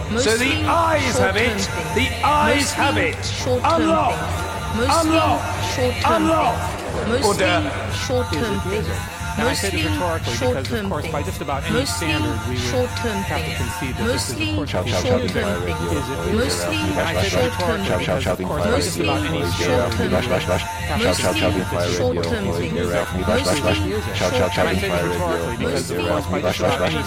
So the eyes have it. The eyes have it. Unlock. Unlock. Unlock. Order. Short-term things. And I say this rhetorically because, of course, by just about any standard, we would have to concede that this is, of course, short-term things. Mostly short-term things. Mostly short-term things. Mostly short-term things.